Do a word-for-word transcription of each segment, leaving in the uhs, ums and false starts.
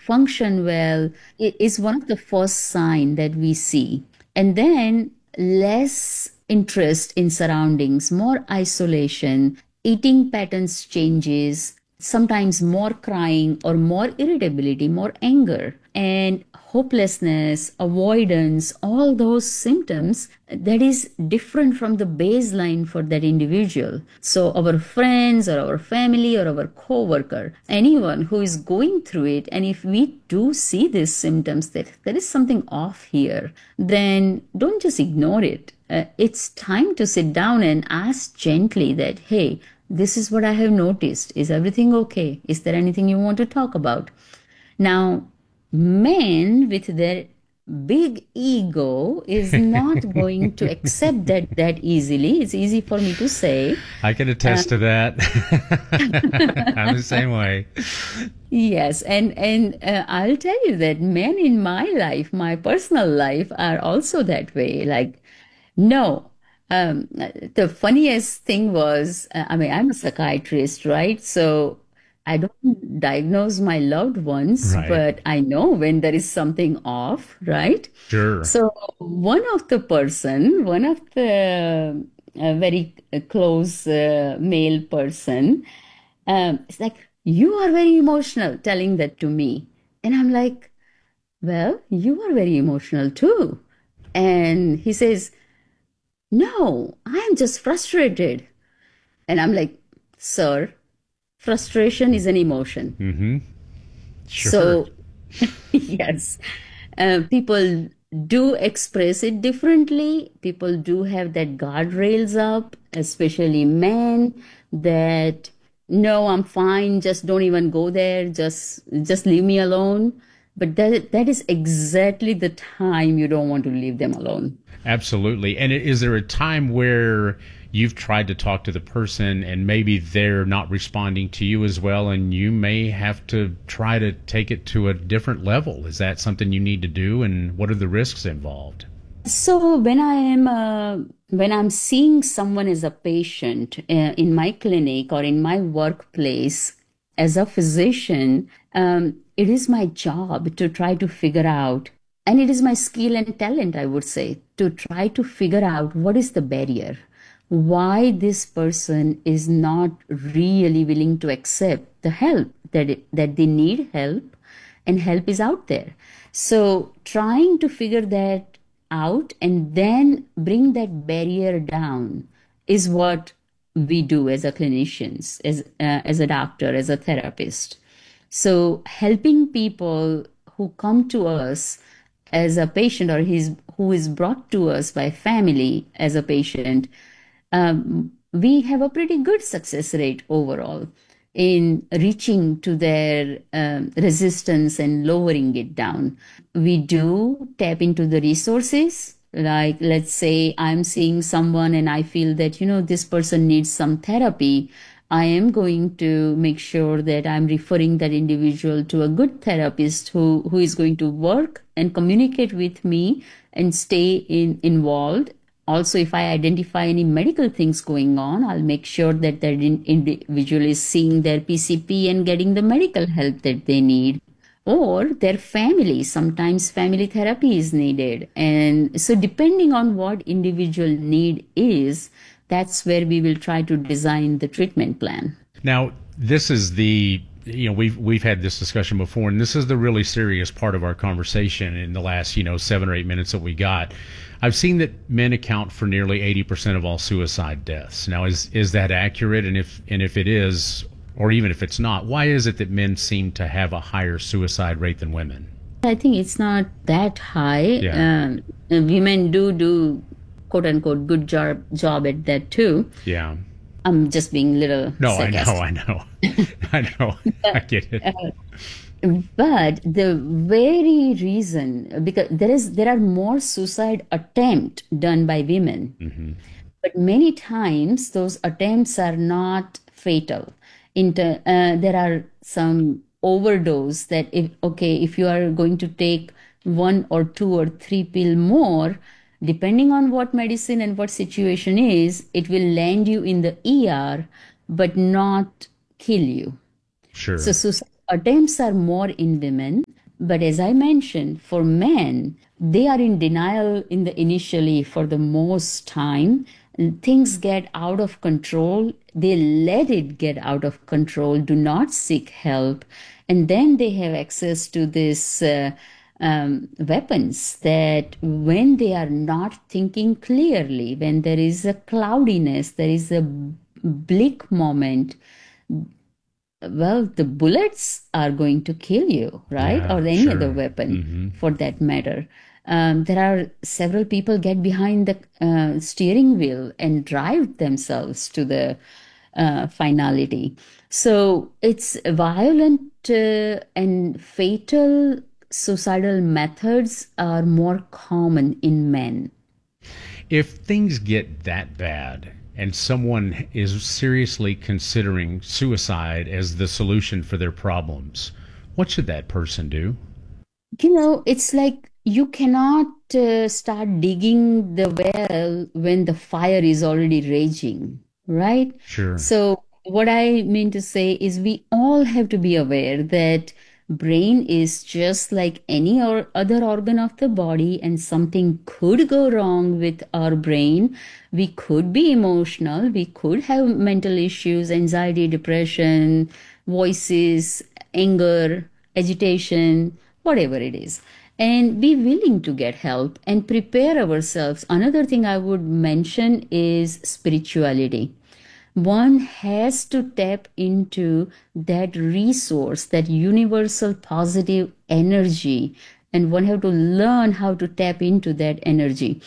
function well, it is one of the first sign that we see. And then less interest in surroundings, more isolation, eating patterns changes, sometimes more crying or more irritability, more anger, and hopelessness, avoidance, all those symptoms that is different from the baseline for that individual. So our friends or our family or our coworker, anyone who is going through it, and if we do see these symptoms that there is something off here, then don't just ignore it. Uh, it's time to sit down and ask gently that, hey, this is what I have noticed. Is everything okay? Is there anything you want to talk about? Now, men with their big ego is not going to accept that that easily. It's easy for me to say. I can attest uh, to that. I'm the same way. Yes, and and uh, I'll tell you that men in my life, my personal life, are also that way. Like, no. Um, the funniest thing was, uh, I mean, I'm a psychiatrist, right? So I don't diagnose my loved ones, right. but I know when there is something off, right? Sure. So one of the person, one of the uh, very close uh, male person, um, it's like, you are very emotional, telling that to me. And I'm like, well, you are very emotional too. And he says, no, I'm just frustrated. And I'm like, sir, frustration is an emotion. Mm-hmm. Sure. So, yes, uh, people do express it differently. People do have that guardrails up, especially men, that, no, I'm fine, just don't even go there, just just leave me alone. But that that is exactly the time you don't want to leave them alone. Absolutely. And is there a time where you've tried to talk to the person and maybe they're not responding to you as well, and you may have to try to take it to a different level? Is that something you need to do, and what are the risks involved? So when I am uh, when I'm seeing someone as a patient uh, in my clinic or in my workplace as a physician, um, it is my job to try to figure out, and it is my skill and talent, I would say, to try to figure out what is the barrier, why this person is not really willing to accept the help that it, that they need help, and help is out there. So trying to figure that out and then bring that barrier down is what we do as a clinicians, as uh, as a doctor, as a therapist. So helping people who come to us as a patient, or his, who is brought to us by family as a patient, um, we have a pretty good success rate overall in reaching to their um, resistance and lowering it down. We do tap into the resources. Like, let's say I'm seeing someone and I feel that, you know, this person needs some therapy. I am going to make sure that I'm referring that individual to a good therapist who, who is going to work and communicate with me and stay in, involved. Also, if I identify any medical things going on, I'll make sure that that individual is seeing their P C P and getting the medical help that they need. Or their family, sometimes family therapy is needed. And so depending on what individual need is, that's where we will try to design the treatment plan. Now, this is the, you know, we've we've had this discussion before, and this is the really serious part of our conversation in the last, you know, seven or eight minutes that we got. I've seen that men account for nearly eighty percent of all suicide deaths. Now, is is that accurate? And if and if it is, or even if it's not, why is it that men seem to have a higher suicide rate than women? I think it's not that high. Yeah. Um, women do do quote unquote good job job at that too. Yeah. I'm just being a little No, sarcastic. I know, I know. I know. I get it. But the very reason, because there is there are more suicide attempts done by women, Mm-hmm. but many times those attempts are not fatal. Inter, uh, there are some overdose that if okay, if you are going to take one or two or three pill more, depending on what medicine and what situation is, it will land you in the E R, but not kill you. Sure. So suicide attempts are more in women, But as I mentioned, for men, they are in denial in the initially for the most time. Things get out of control. They let it get out of control, do not seek help. And then they have access to this uh, um, weapons that when they are not thinking clearly, when there is a cloudiness, there is a bleak moment, well, the bullets are going to kill you, right? Yeah, Or any sure. other weapon Mm-hmm. for that matter. Um, there are several people get behind the uh, steering wheel and drive themselves to the uh, finality. So it's violent uh, and fatal suicidal methods are more common in men. If things get that bad and someone is seriously considering suicide as the solution for their problems, what should that person do? You know, it's like you cannot uh, start digging the well when the fire is already raging, right? Sure. So what I mean to say is we all have to be aware that brain is just like any or other organ of the body, and something could go wrong with our brain. We could be emotional, we could have mental issues, anxiety, depression, voices, anger, agitation, whatever it is, and be willing to get help and prepare ourselves. Another thing I would mention is spirituality. One has to tap into that resource, that universal positive energy, and one have to learn how to tap into that energy.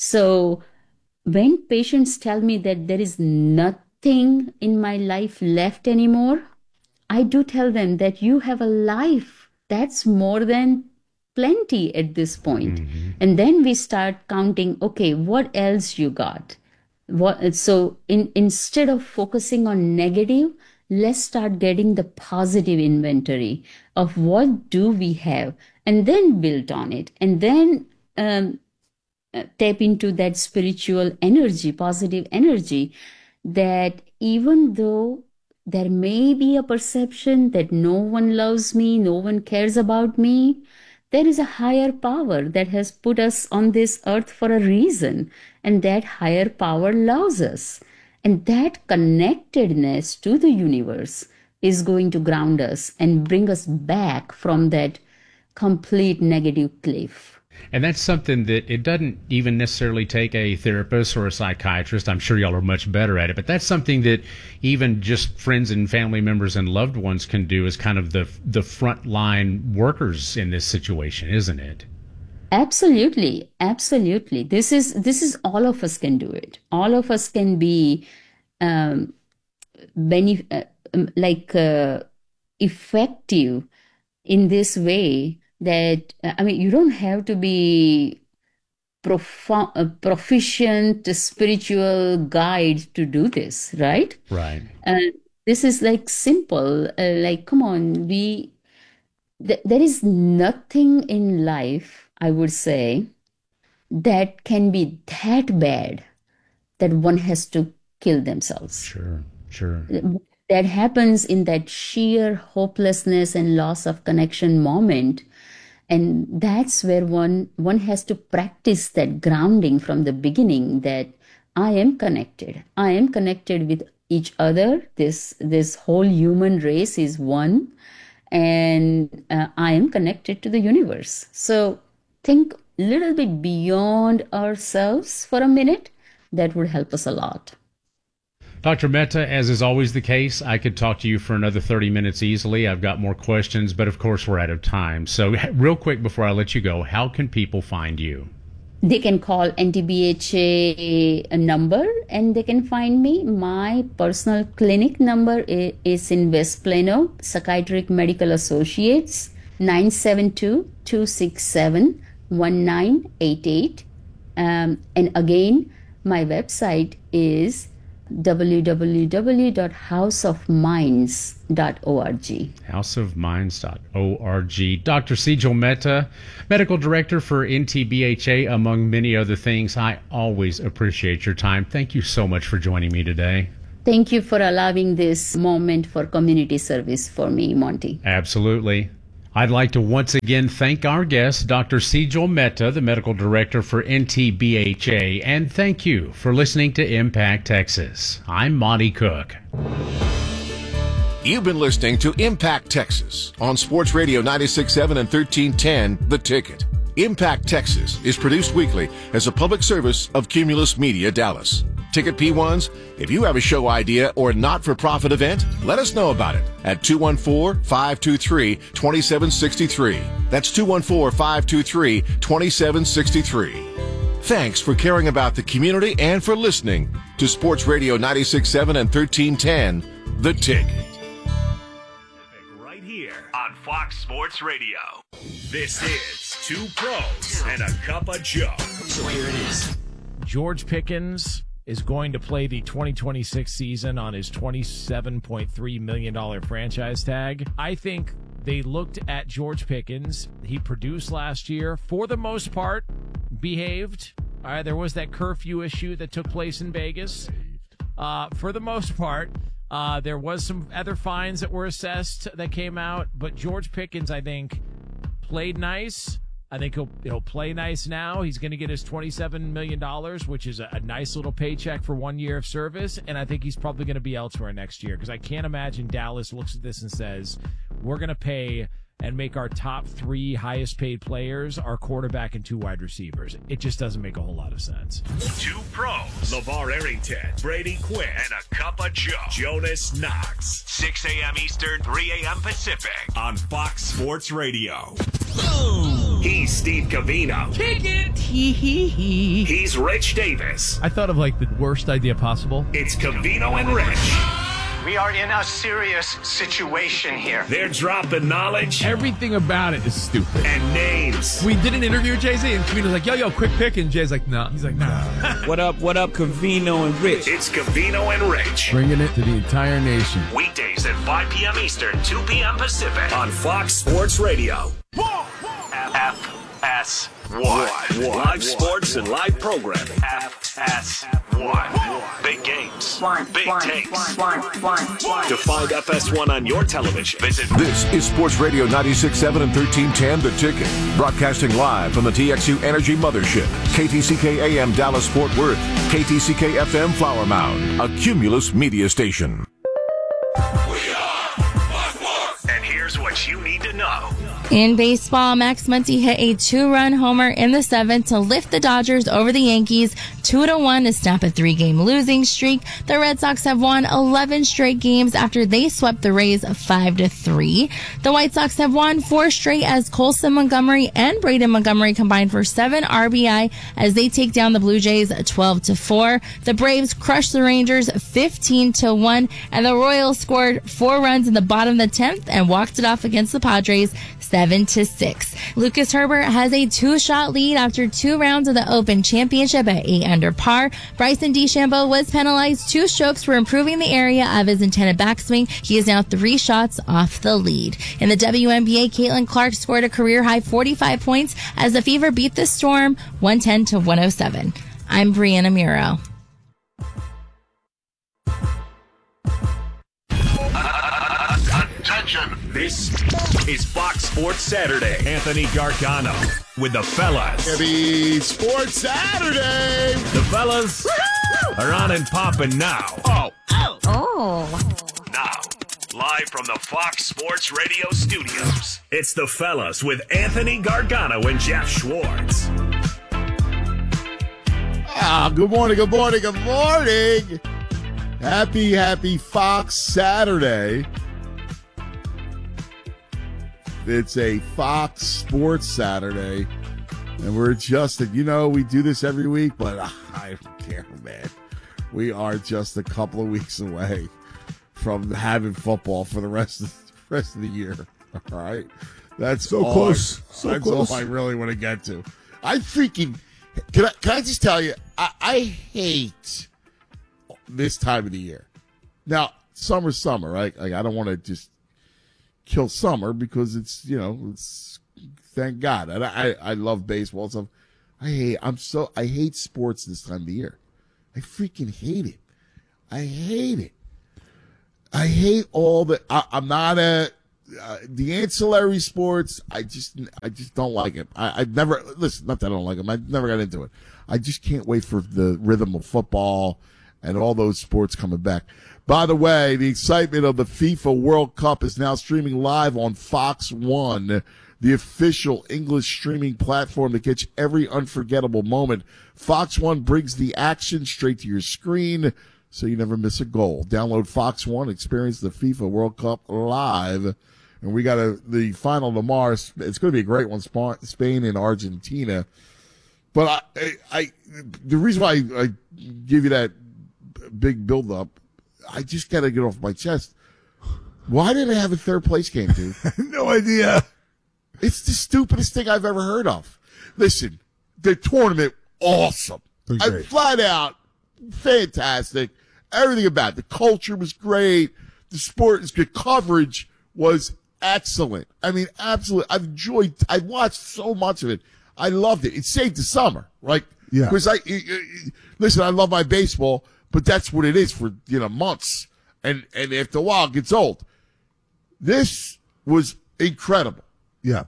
So when patients tell me that there is nothing in my life left anymore, I do tell them that you have a life that's more than plenty at this point. Mm-hmm. And then we start counting, okay, what else you got? What, so in, instead of focusing on negative, let's start getting the positive inventory of what do we have, and then build on it, and then um, uh, tap into that spiritual energy, positive energy, that even though there may be a perception that no one loves me, no one cares about me, there is a higher power that has put us on this earth for a reason, and that higher power loves us. And that connectedness to the universe is going to ground us and bring us back from that complete negative cliff. And that's something that it doesn't even necessarily take a therapist or a psychiatrist. I'm sure y'all are much better at it, but that's something that even just friends and family members and loved ones can do as kind of the the frontline workers in this situation, isn't it? Absolutely, absolutely. This is this is all of us can do it. All of us can be um, benef- uh, um, like uh, effective in this way. That uh, I mean, you don't have to be profound, uh, proficient spiritual guide to do this, right? Right. Uh, this is like simple. Uh, like, come on, we th- there is nothing in life, I would say, that can be that bad that one has to kill themselves. Sure. Sure. That happens in that sheer hopelessness and loss of connection moment. And that's where one one has to practice that grounding from the beginning, that I am connected. I am connected with each other. This this whole human race is one, and uh, I am connected to the universe. So think a little bit beyond ourselves for a minute. That would help us a lot. Doctor Mehta, as is always the case, I could talk to you for another thirty minutes easily. I've got more questions, but of course we're out of time. So real quick before I let you go, how can people find you? They can call N T B H A number and they can find me. My personal clinic number is in West Plano, Psychiatric Medical Associates, nine seven two, two six seven, one nine eight eight. Um, and again, my website is w w w dot house of minds dot org. house of minds dot org. Doctor Sejal Mehta, Medical Director for N T B H A, among many other things. I always appreciate your time. Thank you so much for joining me today. Thank you for allowing this moment for community service for me, Monty. Absolutely. I'd like to once again thank our guest, Doctor Sejal Mehta, the medical director for N T B H A, and thank you for listening to Impact Texas. I'm Monty Cook. You've been listening to Impact Texas on Sports Radio ninety-six point seven and thirteen ten, The Ticket. Impact Texas is produced weekly as a public service of Cumulus Media Dallas. Ticket P ones, if you have a show idea or not-for-profit event, let us know about it at two one four, five two three, two seven six three. That's two one four, five two three, two seven six three. Thanks for caring about the community and for listening to Sports Radio ninety-six point seven and thirteen ten, The Ticket. Right here on Fox Sports Radio. This is Two Pros and a Cup of Joe. So here it is. George Pickens is going to play the twenty twenty-six season on his twenty-seven point three million dollars franchise tag. I think they looked at George Pickens. He produced last year, for the most part, behaved. All right, there was that curfew issue that took place in Vegas. Uh, for the most part, uh, there was some other fines that were assessed that came out. But George Pickens, I think, played nice. I think he'll he'll play nice now. He's going to get his twenty-seven million dollars, which is a, a nice little paycheck for one year of service. And I think he's probably going to be elsewhere next year because I can't imagine Dallas looks at this and says, we're going to pay and make our top three highest paid players our quarterback and two wide receivers. It just doesn't make a whole lot of sense. Two Pros, LeVar Arrington, Brady Quinn, and a Cup of Joe, Jonas Knox. six a.m. Eastern, three a.m. Pacific on Fox Sports Radio. Boom. He's Steve Covino. Kick it. Hee hee hee. He's Rich Davis. I thought of like the worst idea possible. It's Covino and Rich. We are in a serious situation here. They're dropping knowledge Everything about it is stupid. and names. We did an interview with Jay-Z, and Covino's like, yo, yo, quick pick, and Jay's like, nah. He's like, nah. What up, what up, Covino and Rich? It's Covino and Rich. Bringing it to the entire nation. Weekdays at five p.m. Eastern, two p.m. Pacific on Fox Sports Radio. F S one. Live sports and live programming. F S one. Big games. Big takes. To find F S one on your television, visit. This is Sports Radio ninety-six point seven and thirteen ten, The Ticket. Broadcasting live from the T X U Energy Mothership. K T C K A M Dallas Fort Worth. K T C K F M Flower Mound. A Cumulus media station. And here's what you need to know. In baseball, Max Muncy hit a two-run homer in the seventh to lift the Dodgers over the Yankees two to one to snap a three-game losing streak. The Red Sox have won eleven straight games after they swept the Rays five to three. The White Sox have won four straight as Colson Montgomery and Braden Montgomery combined for seven R B I as they take down the Blue Jays twelve to four. The Braves crushed the Rangers fifteen to one, and the Royals scored four runs in the bottom of the tenth and walked it off against the Padres seven to six. Lucas Herbert has a two-shot lead after two rounds of the Open Championship at eight under par. Bryson DeChambeau was penalized two strokes for improving the area of his intended backswing. He is now three shots off the lead. In the W N B A, Caitlin Clark scored a career-high forty-five points as the Fever beat the Storm one ten to one oh seven. I'm Brianna Muro. Attention. This is Fox Sports Saturday. Anthony Gargano with the fellas. Happy Sports Saturday. The fellas Woo-hoo! Are on and popping now. Oh. Oh. Oh. Now, live from the Fox Sports Radio studios, it's the fellas with Anthony Gargano and Jeff Schwartz. Ah, good morning, good morning, good morning. Happy, happy Fox Saturday. It's a Fox Sports Saturday, and we're adjusted. You know, we do this every week, but uh, I don't care, man. We are just a couple of weeks away from having football for the rest of the rest of the year. All right, that's so all close. I, so that's close. all I really want to get to. I freaking can I can I just tell you, I, I hate this time of the year. Now, summer's summer, right? Like I don't want to just kill summer because it's, you know, it's, thank God. And I, I love baseball and stuff. I hate, I'm so, I hate sports this time of the year. I freaking hate it. I hate it. I hate all the, I, I'm not a uh, the ancillary sports, I just, I just don't like it. I, I've never listen. Not that I don't like them. I never got into it. I just can't wait for the rhythm of football and all those sports coming back. By the way, the excitement of the FIFA World Cup is now streaming live on Fox One, the official English streaming platform that gets every unforgettable moment. Fox One brings the action straight to your screen, so you never miss a goal. Download Fox One, experience the FIFA World Cup live. And we got a, the final tomorrow. It's going to be a great one, Spain and Argentina. But I, I, I the reason why I, I give you that big build-up, I just got to get off my chest. Why did I have a third-place game, dude? No idea. It's the stupidest thing I've ever heard of. Listen, the tournament, awesome. I flat out, fantastic. Everything about it. The culture was great. The sport is good. Coverage was excellent. I mean, absolutely. I've enjoyed, I watched so much of it. I loved it. It saved the summer, right? Yeah. Because I, listen, I love my baseball, but that's what it is for, you know, months. And, and after a while, it gets old. This was incredible. Yeah.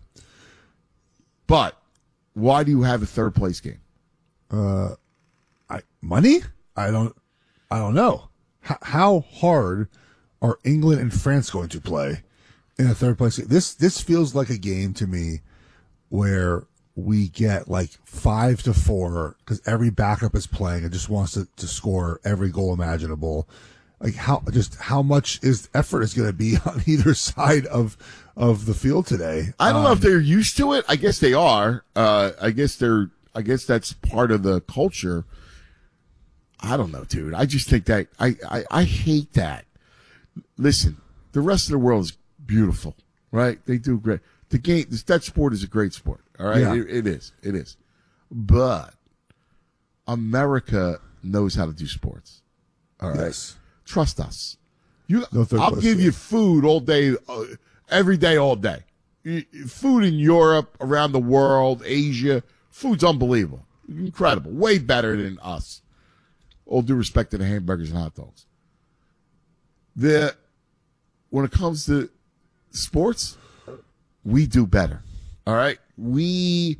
But why do you have a third place game? Uh, I, money? I don't, I don't know. H- how hard are England and France going to play in a third place game? This, this feels like a game to me where we get like five to four because every backup is playing and just wants to, to score every goal imaginable. Like how, just how much is effort is going to be on either side of, of the field today. I don't um, know if they're used to it. I guess they are. Uh, I guess they're, I guess that's part of the culture. I don't know, dude. I just think that I, I, I hate that. Listen, the rest of the world is beautiful, right? They do great. The game, that sport is a great sport. All right. Yeah. It, it is. It is. But America knows how to do sports. All right. Yes. Trust us. You, No third I'll place give game. you food all day, uh, every day, all day. Y- Food in Europe, around the world, Asia. Food's unbelievable. Incredible. Way better than us. All due respect to the hamburgers and hot dogs. The, when it comes to sports, we do better. All right? We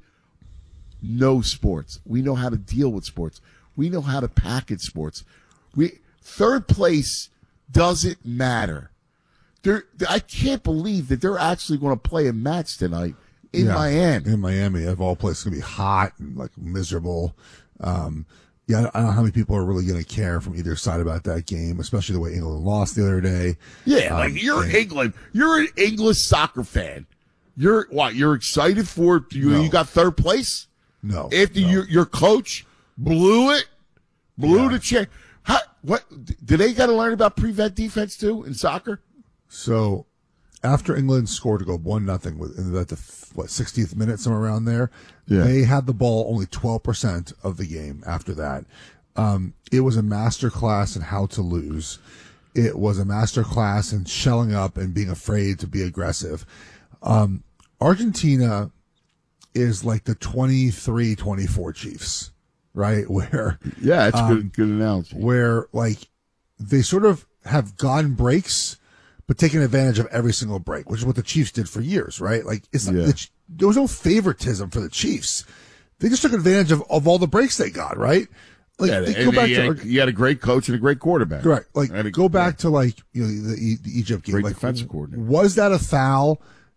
know sports. We know how to deal with sports. We know how to package sports. We, third place doesn't matter. They're, I can't believe that they're actually going to play a match tonight in yeah, Miami. In Miami, of all places, it's going to be hot and like miserable. Um, yeah, I don't know how many people are really going to care from either side about that game, especially the way England lost the other day. Yeah, um, like you're and, England. You're an English soccer fan. You're what? You're excited for you? No. You got third place No. after no. your your coach blew it, blew Yeah. the chair. How, what? Do they got to learn about prevent defense too in soccer? So after England scored to go one nothing with in about the what sixtieth minute, somewhere around there, Yeah. they had the ball only twelve percent of the game. After that, um, it was a master class in how to lose. It was a master class in shelling up and being afraid to be aggressive. Um, Argentina is like the twenty-three twenty-four Chiefs, right? Where Yeah, that's a um, good good analogy. where like they sort of have gotten breaks, but taking advantage of every single break, which is what the Chiefs did for years, right? Like it's Yeah. the, there was no favoritism for the Chiefs. They just took advantage of, of all the breaks they got, right? Like Yeah, they and go back you, to had, you had a great coach and a great quarterback. right, like And a- go back to like you know the, the Egypt game. Great like, defensive coordinator. Was that a foul?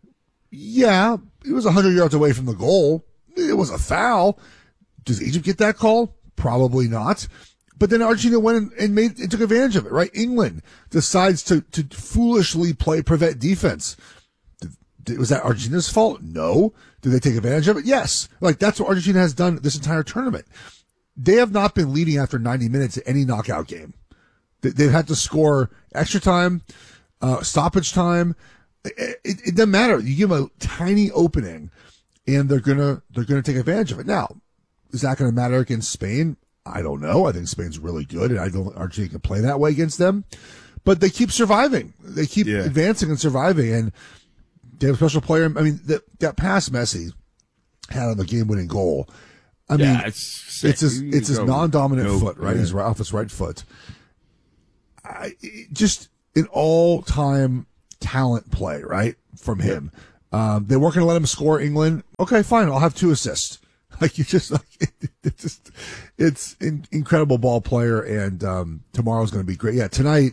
Yeah, it was a hundred yards away from the goal. It was a foul. Does Egypt get that call? Probably not. But then Argentina went and, and made and took advantage of it, right? England decides to to foolishly play prevent defense. Did, was that Argentina's fault? No. Did they take advantage of it? Yes. Like that's what Argentina has done this entire tournament. They have not been leading after ninety minutes at any knockout game. They, they've had to score extra time, uh, stoppage time. It, it, it doesn't matter. You give them a tiny opening, and they're gonna they're gonna take advantage of it. Now, is that going to matter against Spain? I don't know. I think Spain's really good, and I don't think Argentina can play that way against them. But they keep surviving. They keep Yeah. advancing and surviving, and they have a special player. I mean, that that pass Messi had on the game-winning goal. I Yeah, mean, it's it's his you it's his go- non-dominant go- foot, right? yeah. He's right off his right foot. I, it- just an all-time talent play, right? from him. Um, they weren't going to let him score England. Okay, fine. I'll have two assists. Like you just, like, it, it just, it's an incredible ball player, and um, tomorrow's going to be great. Yeah, tonight.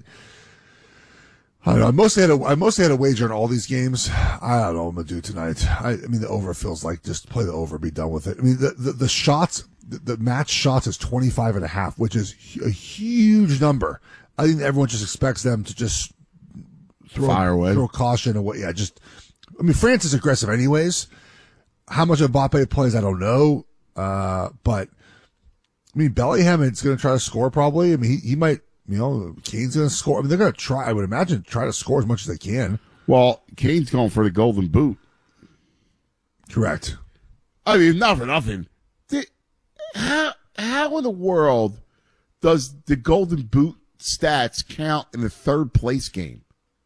I don't know. I mostly had a, I mostly had a wager on all these games. I don't know what I'm going to do tonight. I, I mean, the over feels like just play the over, be done with it. I mean, the, the, the shots, the, the match shots is twenty-five and a half, which is a huge number. I think everyone just expects them to just throw, Fire away. throw caution away. Yeah, just, I mean, France is aggressive anyways. How much Mbappe plays, I don't know. Uh, but, I mean, Bellingham is going to try to score probably. I mean, he, he might, you know, Kane's going to score. I mean, they're going to try, I would imagine, try to score as much as they can. Well, Kane's going for the golden boot. Correct. I mean, not for nothing. The, how, how in the world does the golden boot stats count in the third place game?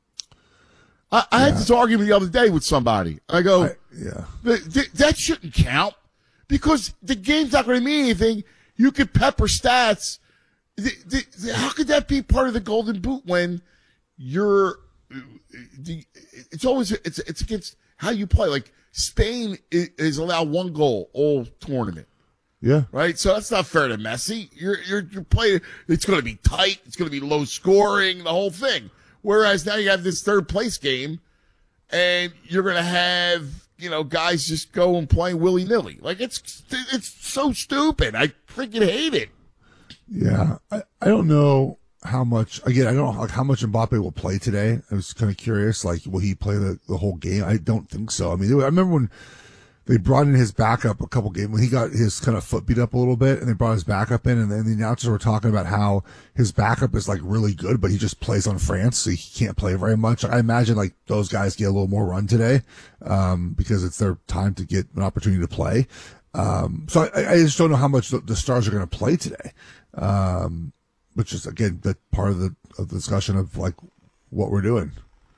I, I yeah. had this argument the other day with somebody. I go, I, yeah, th- th- that shouldn't count because the game's not going to mean anything. You could pepper stats. The, the, the, how could that be part of the golden boot when you're? The, it's always it's it's against how you play. Like Spain is, is allowed one goal all tournament. Yeah. Right. So that's not fair to Messi. You're you're, you're playing. It's going to be tight. It's going to be low scoring. The whole thing. Whereas now you have this third place game, and you're going to have, you know, guys just go and play willy nilly. Like it's it's so stupid. I freaking hate it. Yeah, I, I don't know how much. Again, I don't know like how much Mbappe will play today. I was kind of curious. Like, will he play the, the whole game? I don't think so. I mean, I remember when they brought in his backup a couple games when he got his kind of foot beat up a little bit, and they brought his backup in, and then the announcers were talking about how his backup is like really good, but he just plays on France, so he can't play very much. I imagine like those guys get a little more run today, um, because it's their time to get an opportunity to play. Um, so I, I just don't know how much the, the stars are going to play today, um, which is again that part of the, of the discussion of like what we're doing.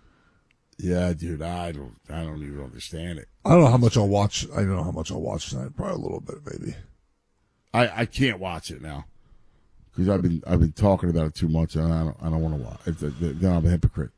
Yeah, dude, I don't, I don't even understand it. I don't know how much I'll watch. I don't know how much I'll watch tonight. Probably a little bit, maybe. I, I can't watch it now because I've been, I've been talking about it too much, and I don't, I don't want to watch. Then I'm a hypocrite.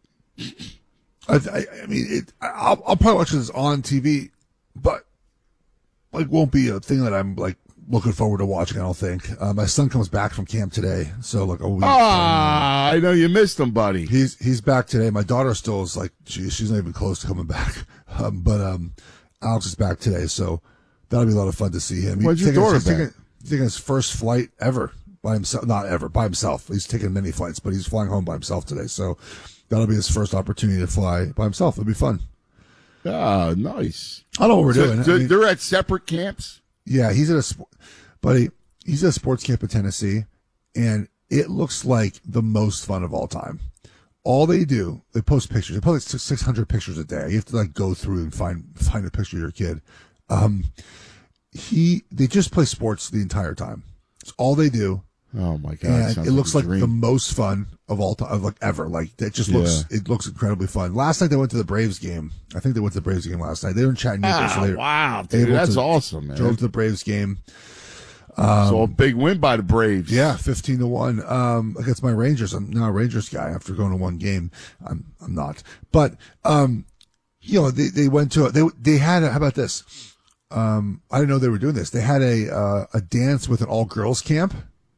I, I, I mean, it, I'll, I'll probably watch this on T V, but like, won't be a thing that I'm like looking forward to watching. I don't think. Uh, my son comes back from camp today, so like a week. Ah, um, I know you missed him, buddy. He's he's back today. My daughter still is like, she, she's not even close to coming back. Um, but um, Alex is back today, so that'll be a lot of fun to see him. When's your daughter he's back? Taking, he's taking his first flight ever by himself. Not ever, by himself. He's taken many flights, but he's flying home by himself today. So that'll be his first opportunity to fly by himself. It'll be fun. Ah, nice. I don't know what we're so, doing. So I mean, they're at separate camps? Yeah, he's at a sport, buddy. He's at a sports camp in Tennessee, and it looks like the most fun of all time. All they do, they post pictures. They post like six hundred pictures a day. You have to like go through and find find a picture of your kid. Um, he they just play sports the entire time. It's all they do. Oh my god! And it looks like, like the most fun of all time, of like ever. Like it just looks, yeah. it looks incredibly fun. Last night they went to the Braves game. I think they went to the Braves game last night. They were in Chattanooga. Ah, so they wow, dude, that's to, awesome, man. Drove to the Braves game. Um, so a big win by the Braves. Yeah, fifteen to one um, against my Rangers. I'm now a Rangers guy after going to one game. I'm I'm not, but um, you know they they went to a, they they had a, how about this? Um, I didn't know they were doing this. They had a uh, a dance with an all girls camp.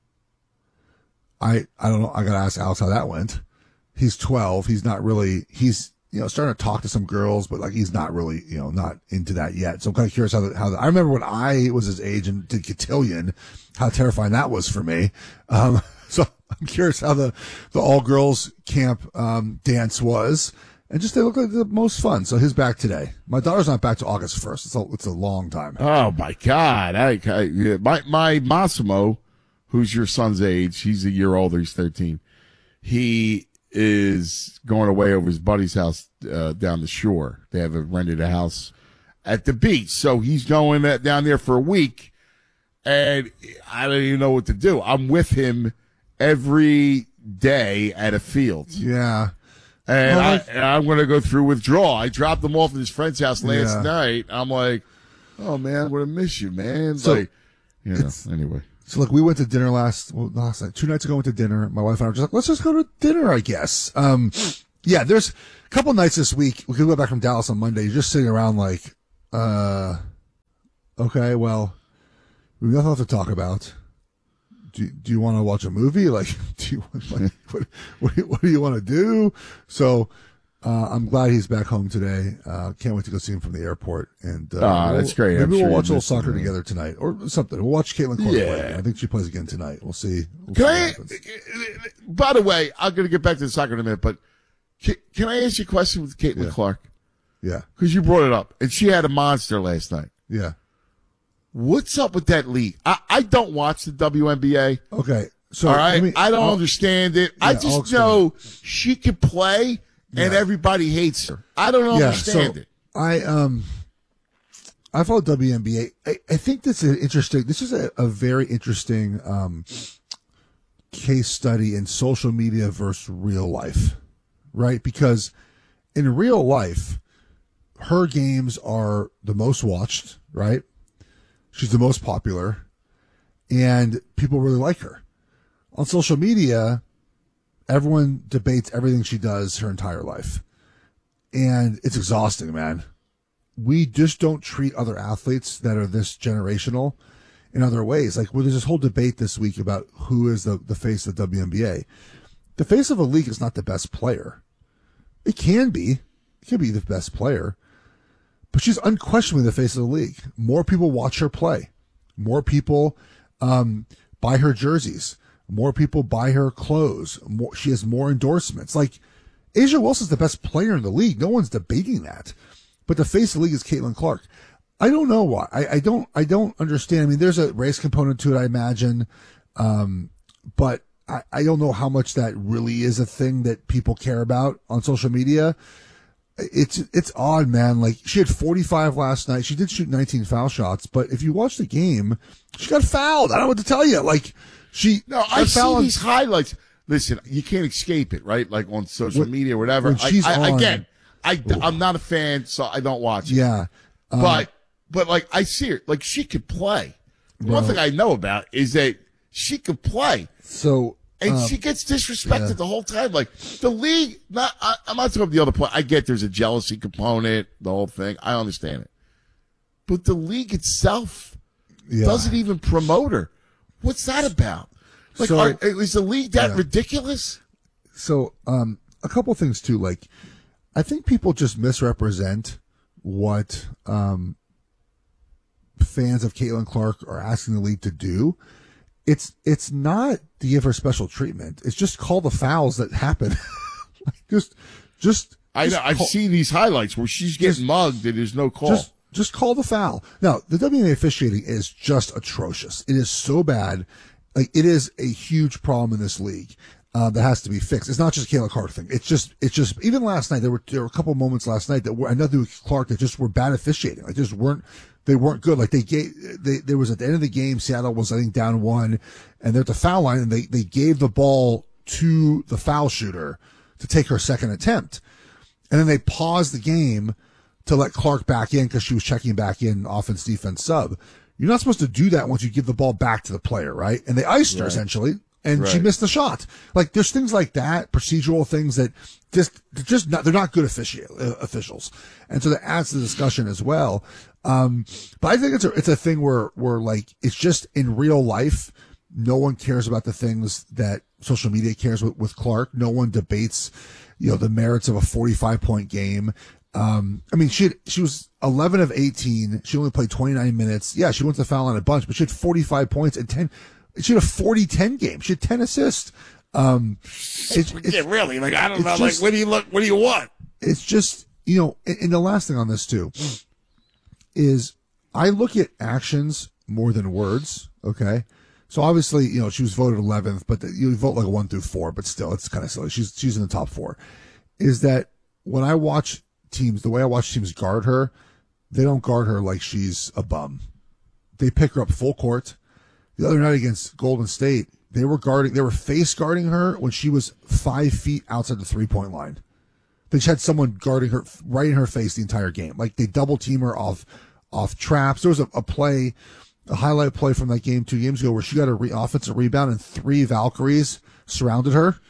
I I don't know. I gotta ask Alex how that went. He's twelve. He's not really. He's you know starting to talk to some girls, but like he's not really you know not into that yet. So I'm kind of curious how the, how the, I remember when I was his age and did cotillion, how terrifying that was for me. Um, so I'm curious how the the all girls camp um, dance was, and just they look like the most fun. So he's back today. My daughter's not back to August first. It's a it's a long time. Oh my god! I, I yeah, my my Massimo, who's your son's age, he's a year older. He's thirteen. He is going away over his buddy's house uh, down the shore. They have a, rented a house at the beach, so he's going down there for a week, and I don't even know what to do. I'm with him every day at a field. Yeah. And, well, I, and I'm going to go through withdrawal. I dropped him off at his friend's house last yeah. night. I'm like, oh, man, I'm going to miss you, man. So, like, you know, anyway. So, look, we went to dinner last, well, last night, two nights ago, went to dinner. My wife and I were just like, let's just go to dinner, I guess. Um, yeah, there's a couple nights this week. We could go back from Dallas on Monday. You're just sitting around like, uh, okay, well, we have nothing else to talk about. Do, do you want to watch a movie? Like, do you like, what, what, what do you want to do? So, uh, I'm glad he's back home today. Uh, can't wait to go see him from the airport. And, uh, oh, we'll, that's great. Maybe I'm we'll sure watch a little soccer him. together tonight or something. We'll watch Caitlin Clark Yeah. play. I think she plays again tonight. We'll see. We'll Can see I, by the way, I'm going to get back to the soccer in a minute, but can, can I ask you a question with Caitlin Yeah. Clark? Yeah. Because you brought it up, and she had a monster last night. Yeah. What's up with that league? I, I don't watch the W N B A. Okay. So, all right, let me- I don't I'll- understand it. I Yeah, I'll just explain. know she can play, and Yeah. everybody hates her. I don't understand so it. I um I follow W N B A. I, I think this is interesting. This is a, a very interesting um case study in social media versus real life, right? Because in real life, her games are the most watched, right? She's the most popular, and people really like her. On social media, everyone debates everything she does her entire life. And it's exhausting, man. We just don't treat other athletes that are this generational in other ways. Like, well, there's this whole debate this week about who is the, the face of the W N B A. The face of a league is not the best player. It can be. It can be the best player. But she's unquestionably the face of the league. More people watch her play. More people um, buy her jerseys. More people buy her clothes. More, she has more endorsements. Like, Asia Wilson's the best player in the league. No one's debating that. But the face of the league is Caitlin Clark. I don't know why. I, I don't I don't understand. I mean, there's a race component to it, I imagine. Um, but I, I don't know how much that really is a thing that people care about on social media. It's it's odd, man. Like, she had forty-five last night. She did shoot nineteen foul shots, but if you watch the game, she got fouled. I don't know what to tell you. Like, she No, I got see fouled on- these highlights. Listen, you can't escape it, right? Like on social When- media or whatever. when she's I, I, on- again, I, I'm not a fan, so I don't watch it. Yeah. Um, But, but like, I see her. Like, she could play. One Well- thing I know about is that she could play. So And um, she gets disrespected yeah. the whole time. Like, the league, not, I, I'm not talking about the other point. I get there's a jealousy component, the whole thing. I understand it. But the league itself Yeah. doesn't even promote her. What's that about? Like, So- are, is the league that Yeah. ridiculous? So, um, a couple things too. Like, I think people just misrepresent what um, fans of Caitlin Clark are asking the league to do. It's it's not to give her special treatment. It's just call the fouls that happen. Like, just, just. I just know. I've call- seen these highlights where she's getting Just- mugged and there's no call. Just, just call the foul. Now, the W N B A officiating is just atrocious. It is so bad. Like, it is a huge problem in this league uh, that has to be fixed. It's not just a Caitlin Clark thing. It's just, it's just. Even last night, there were there were a couple moments last night that were another with Clark that just were bad officiating. Like, just weren't they weren't good. Like, they gave they there was at the end of the game, Seattle was I think down one, and they're at the foul line, and they they gave the ball to the foul shooter to take her second attempt, and then they paused the game to let Clark back in because she was checking back in offense, defense, sub. You're not supposed to do that once you give the ball back to the player, right? And they iced her Right. essentially, and she Right. missed the shot. Like, there's things like that, procedural things that just, they're just not, they're not good offici- uh, officials. And so that adds to the discussion as well. Um, but I think it's a, it's a thing where, where like, it's just in real life, no one cares about the things that social media cares with, with Clark. No one debates, you know, the merits of a forty-five point game. Um, I mean, she had, she was eleven of eighteen. She only played twenty-nine minutes. Yeah, she went to foul line a bunch, but she had forty-five points and ten. She had a forty ten game. She had ten assists. Um, it's, it's, yeah, really. Like, I don't it's know. just- like, what do you look? What do you want? it's just, you know, and, and the last thing on this too is I look at actions more than words. Okay. So obviously, you know, she was voted eleventh, but the, you vote like a one through four, but still it's kind of silly. She's, she's in the top four. Is that when I watch teams, the way I watch teams guard her, they don't guard her like she's a bum. They pick her up full court. The other night against Golden State, they were guarding, they were face guarding her when she was five feet outside the three point line. They just had someone guarding her right in her face the entire game. Like, they double team her off, off traps. There was a, a play, a highlight play from that game two games ago where she got a re- offensive rebound and three Valkyries surrounded her.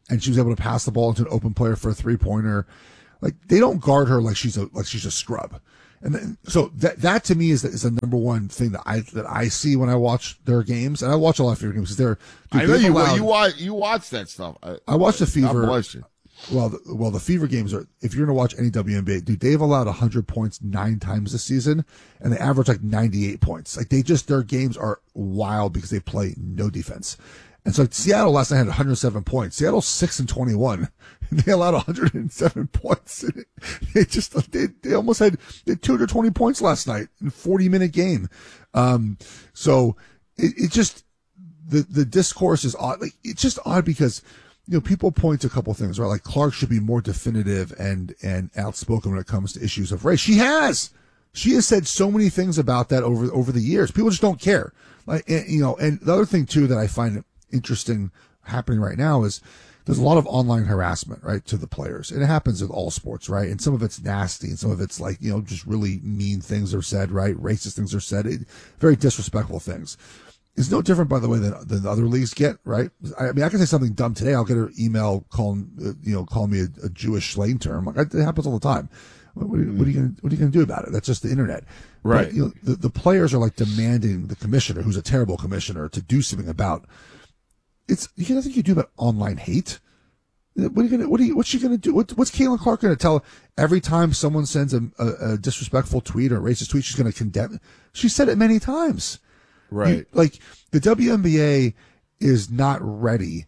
and she was able to pass the ball into an open player for a three pointer. Like they don't guard her like she's a like she's a scrub. And then, so that that to me is the, is the number one thing that I that I see when I watch their games, and I watch a lot of Fever games because they're. Dude, I know you allowed, you watch you watch that stuff. I, I watch the Fever. God bless you. Well, the, well, the Fever games are. If you're going to watch any W N B A, dude, they've allowed one hundred points nine times this season, and they average like ninety-eight points. Like they just their games are wild because they play no defense. And so Seattle last night had one hundred seven points. Seattle's six and twenty-one. They allowed one hundred seven points. They just they, they almost had, they had two hundred twenty points last night in a forty minute game. Um, so it, it just the the discourse is odd. Like it's just odd because you know people point to a couple of things, right? Like Clark should be more definitive and and outspoken when it comes to issues of race. She has. She has said so many things about that over over the years. People just don't care. Like and, you know, and the other thing too that I find interesting happening right now is there's a lot of online harassment, right, to the players. And it happens with all sports, right? And some of it's nasty and some of it's like, you know, just really mean things are said, right? Racist things are said, it, very disrespectful things. It's no different, by the way, than, than the other leagues get, right? I mean, I can say something dumb today. I'll get an email calling, uh, you know, calling me a, a Jewish slang term. Like, it happens all the time. What, what, what are you going to, what are you going to do about it? That's just the internet. Right. But, you know, the, the players are like demanding the commissioner, who's a terrible commissioner, to do something about It's you nothing you do about online hate. What are you gonna? What are you? What's she gonna do? What, what's Caitlin Clark gonna tell every time someone sends a, a, a disrespectful tweet or a racist tweet? She's gonna condemn. She said it many times. Right. You, like the W N B A is not ready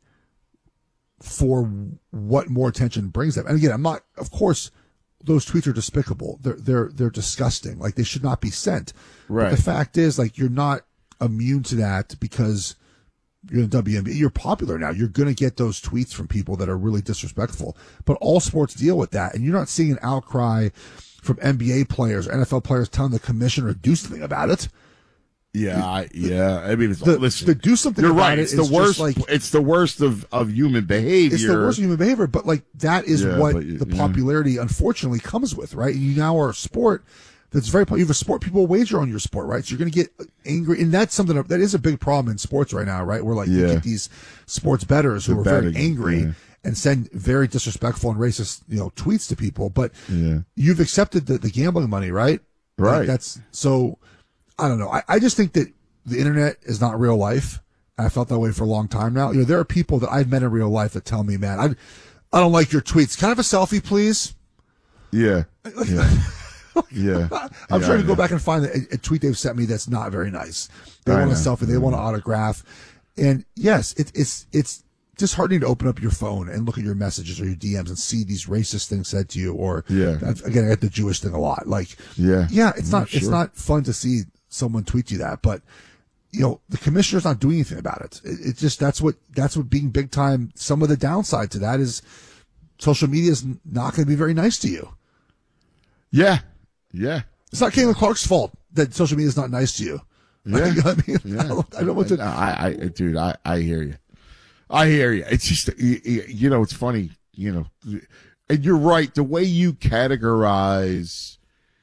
for what more attention brings them. And again, I'm not. Of course, those tweets are despicable. They're they're they're disgusting. Like they should not be sent. Right. But the fact is, like you're not immune to that because you're in the W N B A. You're popular now. You're going to get those tweets from people that are really disrespectful. But all sports deal with that. And you're not seeing an outcry from N B A players or N F L players telling the commissioner to do something about it. Yeah, I, yeah. I mean, it's, the, listen, to do something you're about right. it It's the is worst. just like, it's the worst of, of human behavior. It's the worst of human behavior. But like that is Yeah, what but, the yeah. popularity unfortunately comes with, right? You now are a sport that's very, you have a sport, people wager on your sport, right? So you're going to get angry. And that's something that is a big problem in sports right now, right? Where like you Yeah. get these sports bettors who The are very betting, angry yeah. and send very disrespectful and racist, you know, tweets to people. But Yeah. you've accepted the, the gambling money, right? Right. Like that's so, I don't know. I, I just think that the internet is not real life. I felt that way for a long time now. You know, there are people that I've met in real life that tell me, man, I, I don't like your tweets. Can I have a selfie, please? Yeah. Yeah. Yeah. I'm Yeah, trying to go yeah. back and find a, a tweet they've sent me that's not very nice. They I want a know. selfie. They want an autograph. And yes, it, it's it's disheartening to open up your phone and look at your messages or your D Ms and see these racist things said to you. Or Yeah. that's- again, I get the Jewish thing a lot. Like, Yeah. yeah, it's Yeah, not it's sure. not fun to see someone tweet you that, but you know the commissioner's not doing anything about it. It, it just that's what that's what being big time. Some of the downside to that is social media is not going to be very nice to you. Yeah. Yeah. It's not Caitlin Clark's fault that social media is not nice to you. Yeah. Like, I mean, Yeah. I don't, I don't know what to. No, I, I, dude, I, I hear you. I hear you. It's just, you, you know, it's funny, you know, and you're right. The way you categorize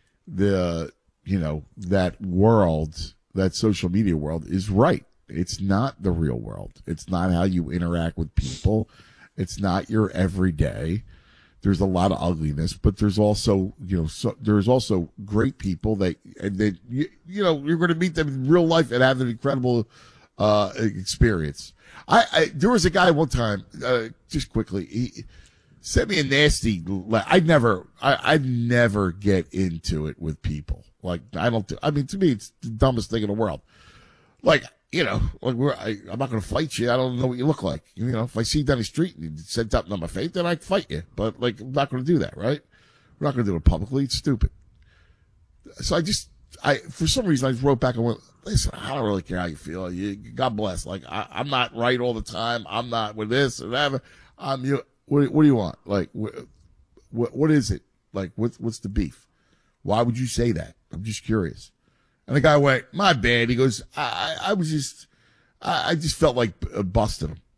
the, you know, that world, that social media world is right. It's not the real world. It's not how you interact with people. It's not your everyday. There's a lot of ugliness, but there's also, you know, so, there's also great people that, and that, you, you know, you're going to meet them in real life and have an incredible, uh, experience. I, I, there was a guy one time, uh, just quickly, he sent me a nasty, le- I never, I, I never get into it with people. Like, I don't, do, I mean, to me, it's the dumbest thing in the world. Like, you know, like we're, I, I'm not going to fight you. I don't know what you look like. You know, if I see you down the street and you said something on my face, then I'd fight you. But like, I'm not going to do that, right? We're not going to do it publicly. It's stupid. So I just, I, for some reason, I just wrote back and went, listen, I don't really care how you feel. You, God bless. Like, I, I'm not right all the time. I'm not with this or whatever. I'm you. What, what do you want? Like, what, what, what is it? Like, what's, what's the beef? Why would you say that? I'm just curious. And the guy went, my bad. He goes, I, I, I was just, I, I just felt like uh, busting him.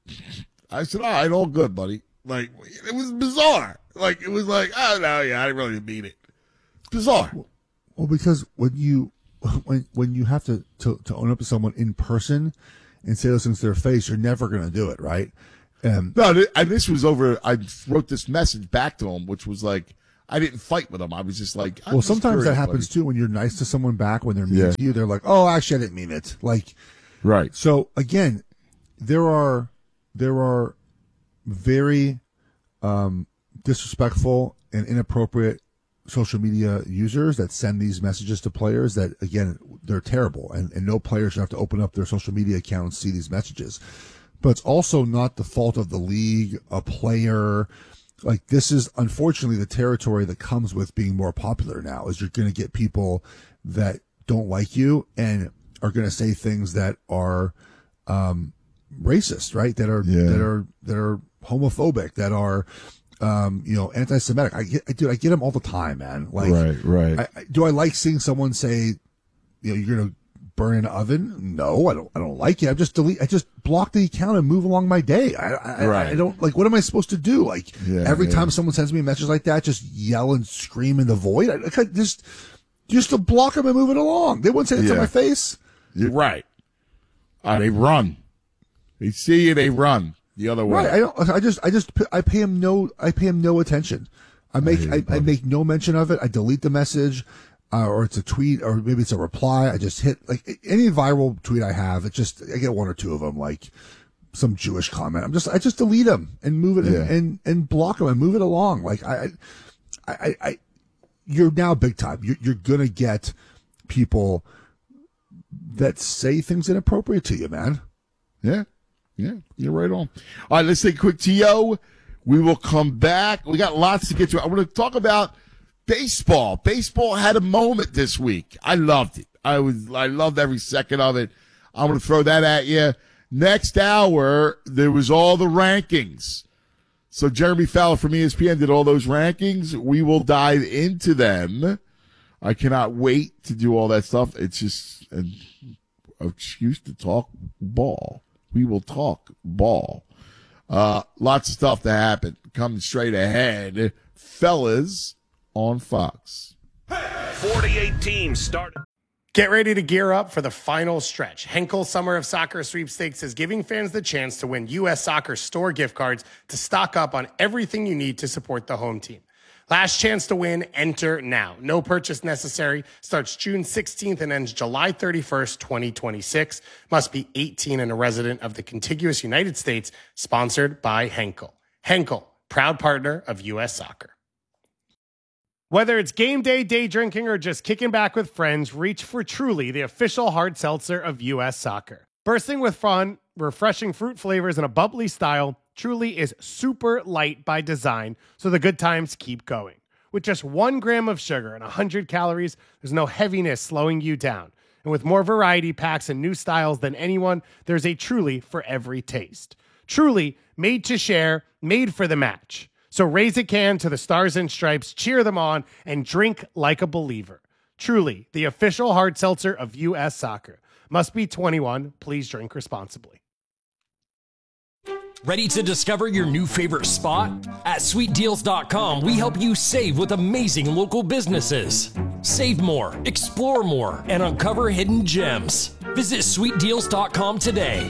I said, all right, all good, buddy. Like, it was bizarre. Like, it was like, oh, no, yeah, I didn't really mean it. It's bizarre. Well, because when you when when you have to, to to own up to someone in person and say those things to their face, you're never going to do it, right? Um, no, th- and this was over. I wrote this message back to him, which was like, I didn't fight with him. I was just like, I'm well, just sometimes curious, that happens buddy. too when you're nice to someone back when they're mean Yeah. to you. They're like, "Oh, actually, I didn't mean it." Like, right. So again, there are there are very um, disrespectful and inappropriate social media users that send these messages to players that, again, they're terrible, and, and no player should have to open up their social media account and see these messages. But it's also not the fault of the league, a player. Like, this is unfortunately the territory that comes with being more popular now, is you're going to get people that don't like you and are going to say things that are um, racist, right? That are Yeah. that are that are homophobic, that are um, you know, anti-Semitic. I get, I, dude, I get them all the time, man. Like, Right, right. I, I, do I like seeing someone say, you know, you're going to burn an oven? No, I don't. I don't like it. I just delete. I just block the account and move along my day. I, I, Right. I, I don't like. What am I supposed to do? Like Yeah, every yeah. time someone sends me a message like that, just yell and scream in the void. I, I could just just to block them and move it along. They wouldn't say it to Yeah. my face. You're right. Uh, they run. They see you, they run the other way. Right. I don't. I just. I just. I pay him no. I pay him no attention. I make. I, I make no mention of it. I delete the message, uh, or it's a tweet, or maybe it's a reply. I just hit like any viral tweet I have. It just. I get one or two of them, like some Jewish comment. I'm just. I just delete them and move it Yeah. and, and and block them and move it along. Like I. I. I. I you're now big time. You're, you're gonna get people that say things inappropriate to you, man. Yeah. Yeah. You're right on. All right, let's take a quick T O. We will come back. We got lots to get to. I want to talk about baseball. Baseball had a moment this week. I loved it. I was, I loved every second of it. I'm going to throw that at you. Next hour, there was all the rankings. So Jeremy Fowler from E S P N did all those rankings. We will dive into them. I cannot wait to do all that stuff. It's just an excuse to talk ball. We will talk ball. Uh, lots of stuff to happen. Coming straight ahead. Fellas on Fox. forty-eight teams start. Get ready to gear up for the final stretch. Henkel Summer of Soccer Sweepstakes is giving fans the chance to win U S Soccer store gift cards to stock up on everything you need to support the home team. Last chance to win, enter now. No purchase necessary. Starts June sixteenth and ends July thirty-first, twenty twenty-six. Must be eighteen and a resident of the contiguous United States. Sponsored by Henkel. Henkel, proud partner of U S Soccer. Whether it's game day, day drinking, or just kicking back with friends, reach for Truly, the official hard seltzer of U S Soccer. Bursting with fun, refreshing fruit flavors, and a bubbly style, Truly is super light by design, so the good times keep going. With just one gram of sugar and one hundred calories, there's no heaviness slowing you down. And with more variety packs and new styles than anyone, there's a Truly for every taste. Truly, made to share, made for the match. So raise a can to the Stars and Stripes, cheer them on, and drink like a believer. Truly, the official hard seltzer of U S Soccer. Must be twenty-one. Please drink responsibly. Ready to discover your new favorite spot? At sweet deals dot com, we help you save with amazing local businesses. Save more, explore more, and uncover hidden gems. Visit sweet deals dot com today.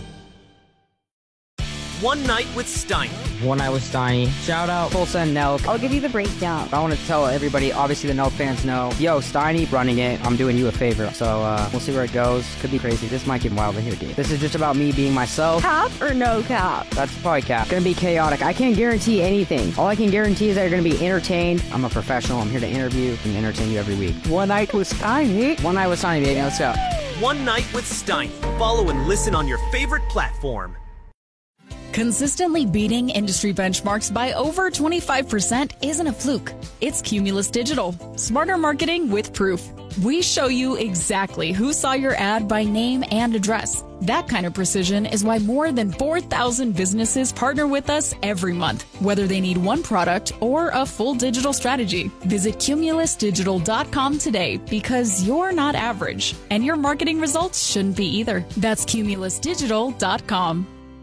One Night with Steiny. One Night with Steiny. Shout out Tulsa and Nelk. I'll give you the breakdown. I want to tell everybody, obviously the Nelk fans know, yo, Steiny running it. I'm doing you a favor. So uh, we'll see where it goes. Could be crazy. This might get wild in here, dude. This is just about me being myself. Cap or no cap? That's probably cap. Gonna be chaotic. I can't guarantee anything. All I can guarantee is that you're gonna be entertained. I'm a professional. I'm here to interview and entertain you every week. One Night with Steiny. One Night with Steiny, baby. Let's go. One Night with Steiny. Follow and listen on your favorite platform. Consistently beating industry benchmarks by over twenty-five percent isn't a fluke. It's Cumulus Digital. Smarter marketing with proof. We show you exactly who saw your ad by name and address. That kind of precision is why more than four thousand businesses partner with us every month, whether they need one product or a full digital strategy. Visit cumulus digital dot com today because you're not average, and your marketing results shouldn't be either. That's cumulus digital dot com.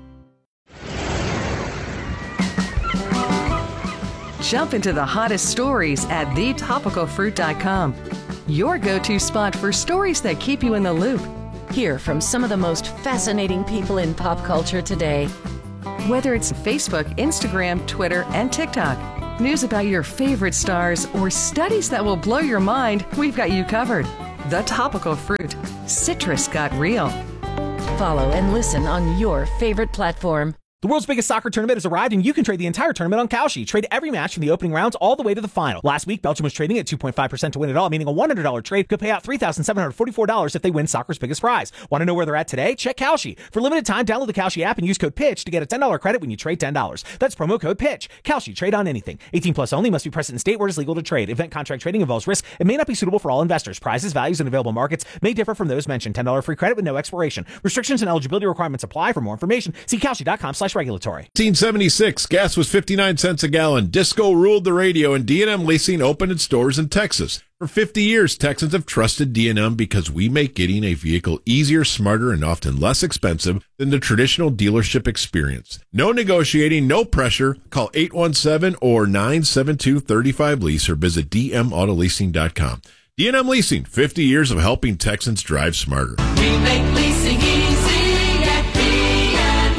Jump into the hottest stories at the topical fruit dot com. Your go-to spot for stories that keep you in the loop. Hear from some of the most fascinating people in pop culture today. Whether it's Facebook, Instagram, Twitter, and TikTok, news about your favorite stars, or studies that will blow your mind, we've got you covered. The Topical Fruit. Citrus got real. Follow and listen on your favorite platform. The world's biggest soccer tournament has arrived, and you can trade the entire tournament on Kalshi. Trade every match from the opening rounds all the way to the final. Last week, Belgium was trading at two point five percent to win it all, meaning a one hundred dollars trade could pay out three thousand seven hundred forty-four dollars if they win soccer's biggest prize. Want to know where they're at today? Check Kalshi. For limited time, download the Kalshi app and use code PITCH to get a ten dollars credit when you trade ten dollars. That's promo code PITCH. Kalshi. Trade on anything. eighteen plus only. Must be present in state where it is legal to trade. Event contract trading involves risk and may not be suitable for all investors. Prizes, values, and available markets may differ from those mentioned. ten dollars free credit with no expiration. Restrictions and eligibility requirements apply. For more information, see Kalshi.com slash regulatory. nineteen seventy-six, gas was fifty-nine cents a gallon. Disco ruled the radio, and D and M Leasing opened its doors in Texas. For fifty years, Texans have trusted D and M because we make getting a vehicle easier, smarter, and often less expensive than the traditional dealership experience. No negotiating, no pressure. Call eight one seven or nine seven two, three five lease or visit d m auto leasing dot com. D and M Leasing, fifty years of helping Texans drive smarter. We make leasing easy at D and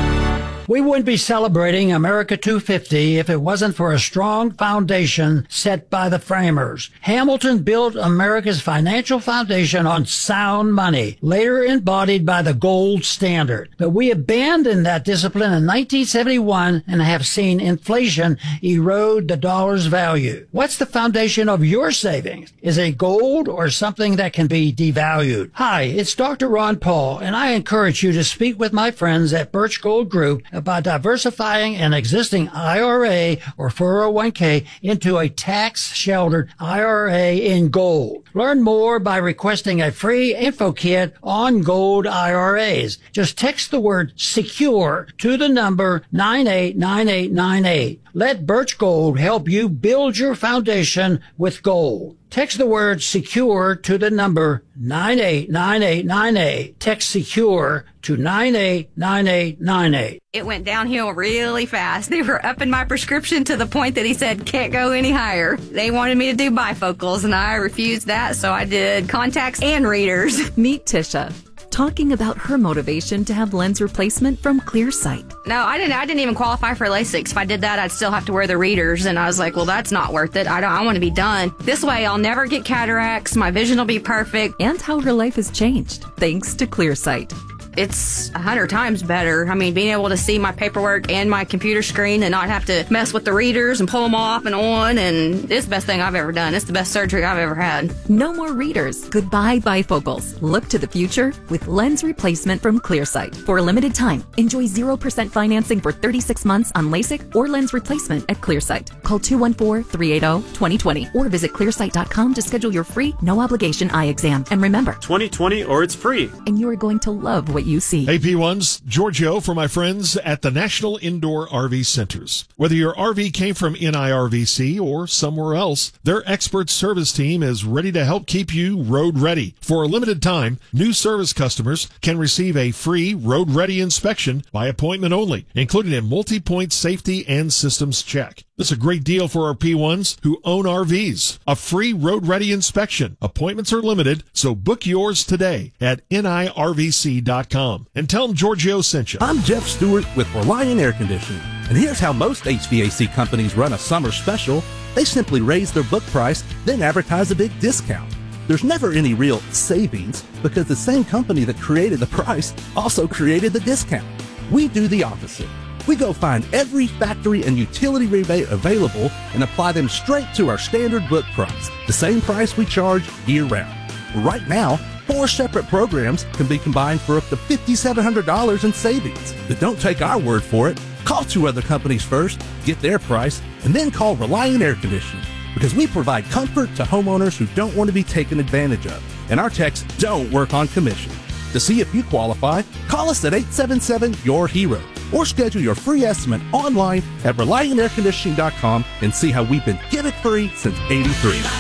M. We wouldn't be celebrating America two fifty if it wasn't for a strong foundation set by the framers. Hamilton built America's financial foundation on sound money, later embodied by the gold standard. But we abandoned that discipline in nineteen seventy-one and have seen inflation erode the dollar's value. What's the foundation of your savings? Is it gold or something that can be devalued? Hi, it's Doctor Ron Paul, and I encourage you to speak with my friends at Birch Gold Group about diversifying an existing I R A or four oh one k into a tax-sheltered I R A in gold. Learn more by requesting a free info kit on gold I R As. Just text the word SECURE to the number nine eight nine eight nine eight. Let Birch Gold help you build your foundation with gold. Text the word SECURE to the number nine eight nine eight nine eight. Text SECURE to nine eight nine eight nine eight. It went downhill really fast. They were upping my prescription to the point that he said, can't go any higher. They wanted me to do bifocals, and I refused that, so I did contacts and readers. Meet Tisha, talking about her motivation to have lens replacement from Clearsight. No, I didn't I didn't even qualify for LASIK. If I did that, I'd still have to wear the readers, and I was like, well, that's not worth it. I don't I want to be done. This way, I'll never get cataracts. My vision will be perfect. And how her life has changed, thanks to Clearsight. It's a hundred times better. I mean, being able to see my paperwork and my computer screen and not have to mess with the readers and pull them off and on, and it's the best thing I've ever done. It's the best surgery I've ever had. No more readers. Goodbye bifocals. Look to the future with lens replacement from Clearsight. For a limited time, enjoy zero percent financing for thirty-six months on LASIK or lens replacement at Clearsight. Call two one four, three eight zero, two zero two zero or visit clearsight dot com to schedule your free, no obligation eye exam. And remember, twenty twenty or it's free. And you are going to love what you see. A P one's Giorgio for my friends at the National Indoor R V Centers. Whether your R V came from N I R V C or somewhere else, their expert service team is ready to help keep you road ready. For a limited time, new service customers can receive a free road ready inspection by appointment only, including a multi-point safety and systems check. This is a great deal for our P ones who own R Vs. A free road ready inspection. Appointments are limited, so book yours today at N I R V C dot com. And tell them Giorgio sent you. I'm Jeff Stewart with Reliant Air Conditioning. And here's how most H V A C companies run a summer special. They simply raise their book price, then advertise a big discount. There's never any real savings because the same company that created the price also created the discount. We do the opposite. We go find every factory and utility rebate available and apply them straight to our standard book price, the same price we charge year-round. Right now, four separate programs can be combined for up to five thousand seven hundred dollars in savings. But don't take our word for it. Call two other companies first, get their price, and then call Reliant Air Conditioning, because we provide comfort to homeowners who don't want to be taken advantage of, and our techs don't work on commission. To see if you qualify, call us at eight seven seven, Y O U R Hero or schedule your free estimate online at Reliant Air Conditioning dot com and see how we've been give it free since eighty-three.